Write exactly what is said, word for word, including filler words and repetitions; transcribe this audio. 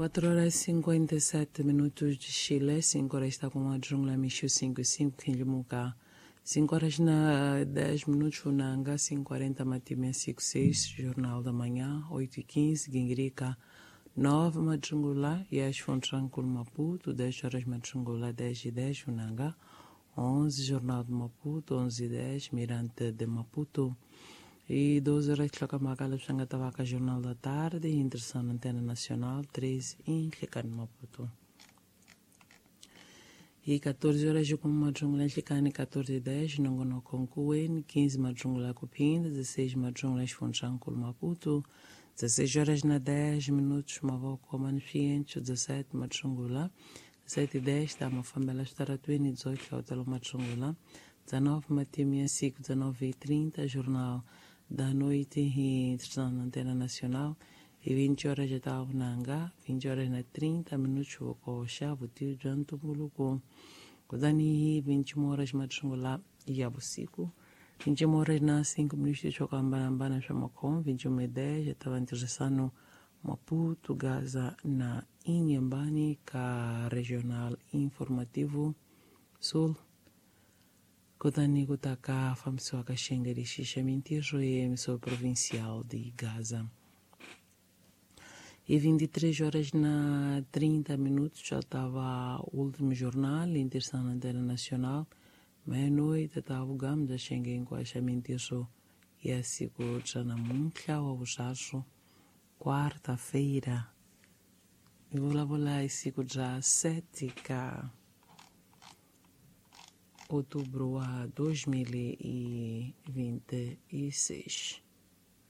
quatro horas e cinquenta e sete minutos de Chile, cinco horas está com a jungla Michu cinco e cinco, Kinlimuka. cinco horas na dez minutos, Unanga, cinco e quarenta, Matimia cinco e seis, Jornal da Manhã, oito e quinze, Guingrika, nove, Majungula, Yash Fontrancul Maputo, dez horas Majungula, dez e dez, Unanga, onze, Jornal de Maputo, onze e dez, Mirante de Maputo. E doze horas Tlacamacala, Xangatavaca, Jornal da Tarde, Interessante Antena Nacional, treze, Inchlicane Maputo. E quatorze horas de como Majungula, Inchlicane, quatorze e dez, Nongono Concuene, quinze Majungula Cupinda, dezesseis Majungula Esfonchancul Maputo, dezesseis horas na dez minutos, Mavoco Manfiente, dezessete Majungula, dezessete e dez, Tama Famela Staratuene, dezoito, Cautelo Majungula, dezenove Matimia cinco, dezenove e trinta, Jornal da Noite e Interessante Antena Nacional, e vinte horas já está o Nanga, vinte horas na trinta minutos, o Coxa, o Tio Janto Muluco, o Dani, vinte e uma horas Matungula e Abucico, vinte e uma horas na cinco minutos de Chocambarambana Chamacom, vinte e uma e dez, já estava interessando Maputo, Gaza, na Inhambane, ca Regional Informativo Sul. Kotani Kutaka, Famsua Kaxenga de Xixamentijo e emissor provincial de Gaza. E vinte e três horas na trinta minutos já estava o último jornal, Interessante Antena Nacional. Meia-noite estava o Gam da Xengen com a Xamentijo e a Sigo Janamunkla, o Chacho, quarta-feira. E vou lá, vou lá, e Sigo já sete cá. Outubro a dois mil e vinte e seis.